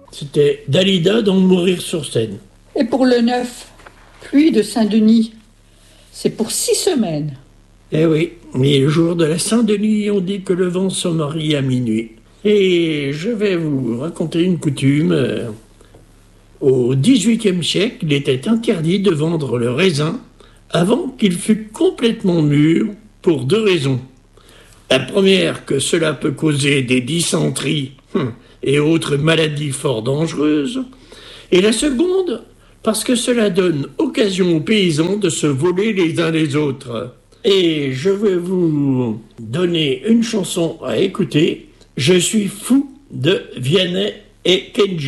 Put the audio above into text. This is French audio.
C'était Dalida dans Mourir sur scène. Et pour le 9, pluie de Saint-Denis, c'est pour 6 semaines. Eh oui, mais le jour de la Saint-Denis, on dit que le vent se marie à minuit. Et je vais vous raconter une coutume. Au XVIIIe siècle, il était interdit de vendre le raisin avant qu'il fût complètement mûr pour 2 raisons. La première, que cela peut causer des dysenteries et autres maladies fort dangereuses. Et la seconde, parce que cela donne occasion aux paysans de se voler les uns les autres. Et je vais vous donner une chanson à écouter. Je suis fou de Vianney et Kenji.